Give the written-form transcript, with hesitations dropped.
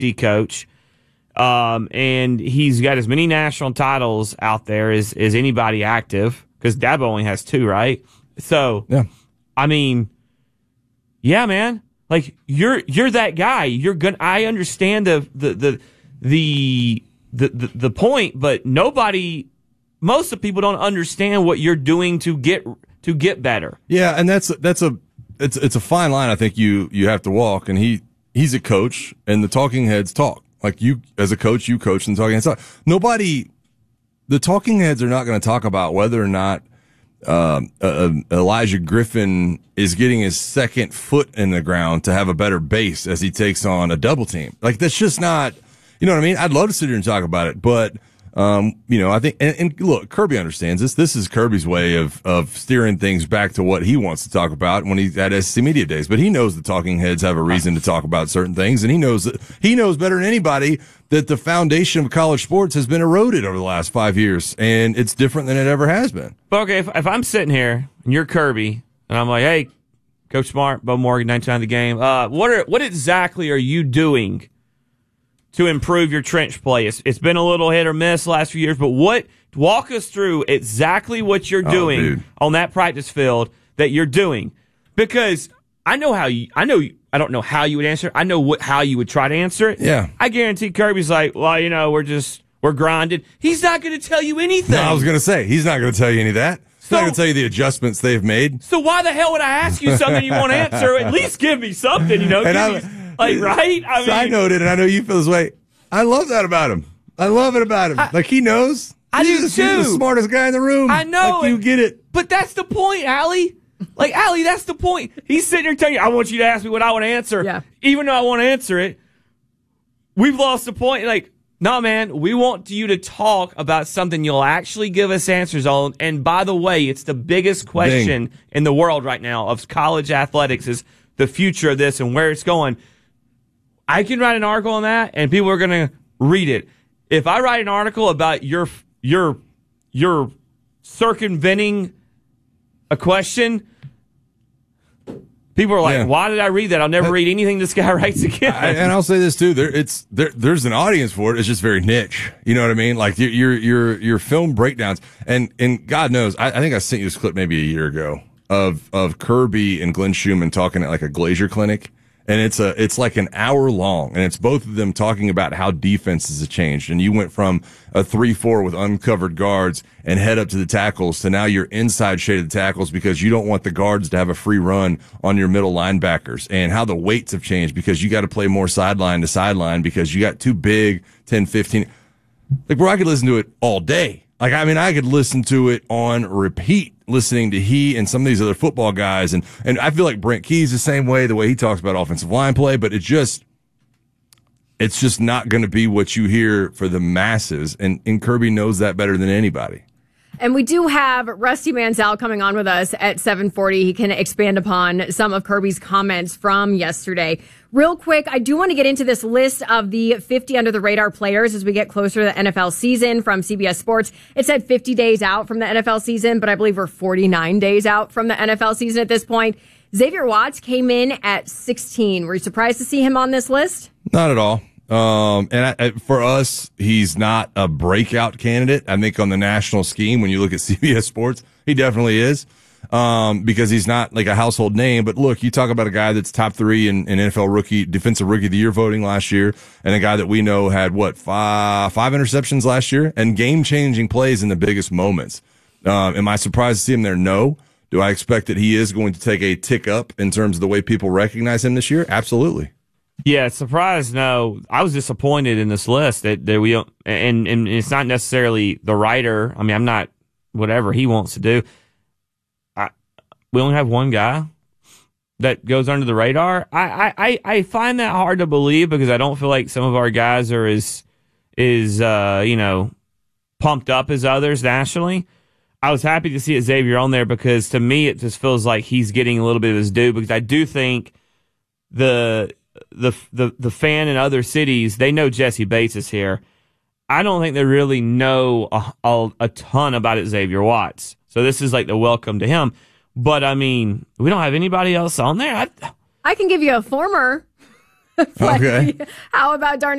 coach, and he's got as many national titles out there as anybody active, because Dabo only has 2, right? So, yeah. I mean, yeah, man. Like, you're that guy. You're good. I understand the point, but most of the people don't understand what you're doing to get better. Yeah, and it's a fine line I think you have to walk, and he's a coach, and the talking heads talk. Like, you as a coach, you coach, and the talking heads talk. The talking heads are not going to talk about whether or not Elijah Griffin is getting his second foot in the ground to have a better base as he takes on a double team. Like, that's just not, you know what I mean? I'd love to sit here and talk about it, but I think, and look, Kirby understands this. This is Kirby's way of steering things back to what he wants to talk about when he's at SC Media Days. But he knows the talking heads have a reason to talk about certain things, and he knows better than anybody that the foundation of college sports has been eroded over the last 5 years, and it's different than it ever has been. But okay, if I'm sitting here and you're Kirby, and I'm like, hey, Coach Smart, Bo Morgan, 99 The Game, what exactly are you doing to improve your trench play? It's been a little hit or miss the last few years, but walk us through exactly what you're doing on that practice field that you're doing. Because I don't know how you would answer it. I know how you would try to answer it. Yeah. I guarantee Kirby's like, well, we're grinded. He's not going to tell you anything. No, I was going to say, he's not going to tell you any of that. He's not going to tell you the adjustments they've made. So why the hell would I ask you something you won't answer? At least give me something, right? I mean, Side noted, and I know you feel this way. I love that about him. I love it about him. Like, he knows. I do too. He's the smartest guy in the room. I know. Like, you get it. But that's the point, Allie. Like, Allie, that's the point. He's sitting there telling you, I want you to ask me what I want to answer. Yeah. Even though I want to answer it, we've lost the point. Like, no, man, we want you to talk about something you'll actually give us answers on. And by the way, it's the biggest question in the world right now of college athletics is the future of this and where it's going. I can write an article on that, and people are going to read it. If I write an article about your circumventing a question, people are like, why did I read that? I'll never read anything this guy writes again. And I'll say this too: there's an audience for it. It's just very niche. You know what I mean? Like your film breakdowns, and God knows, I think I sent you this clip maybe a year ago of Kirby and Glenn Schumann talking at like a Glazier clinic. And it's like an hour long, and it's both of them talking about how defenses have changed. And you went from a 3-4 with uncovered guards and head up to the tackles to now you're inside shade of the tackles because you don't want the guards to have a free run on your middle linebackers, and how the weights have changed because you got to play more sideline to sideline because you got too big 10, 15. Like, bro, I could listen to it all day. Like, I mean, I could listen to it on repeat, listening to he and some of these other football guys. And I feel like Brent Key's the same way he talks about offensive line play, but it's just not going to be what you hear for the masses. And Kirby knows that better than anybody. And we do have Rusty Mansell coming on with us at 7:40. He can expand upon some of Kirby's comments from yesterday. Real quick, I do want to get into this list of the 50 under the radar players as we get closer to the NFL season from CBS Sports. It said 50 days out from the NFL season, but I believe we're 49 days out from the NFL season at this point. Xavier Watts came in at 16. Were you surprised to see him on this list? Not at all. For us, he's not a breakout candidate. I think on the national scheme, when you look at CBS Sports, he definitely is. Because he's not like a household name. But look, you talk about a guy that's top 3 in NFL defensive rookie of the year voting last year, and a guy that we know had five interceptions last year and game changing plays in the biggest moments. Am I surprised to see him there? No. Do I expect that he is going to take a tick up in terms of the way people recognize him this year? Absolutely. Yeah, surprised. No, I was disappointed in this list that we don't, and it's not necessarily the writer. I mean, I'm not whatever he wants to do. We only have one guy that goes under the radar. I find that hard to believe because I don't feel like some of our guys are as pumped up as others nationally. I was happy to see Xavier on there because to me it just feels like he's getting a little bit of his due because I do think the fan in other cities, they know Jesse Bates is here. I don't think they really know a ton about Xavier Watts. So this is like the welcome to him. But, I mean, we don't have anybody else on there. I can give you a former Okay. How about Darnell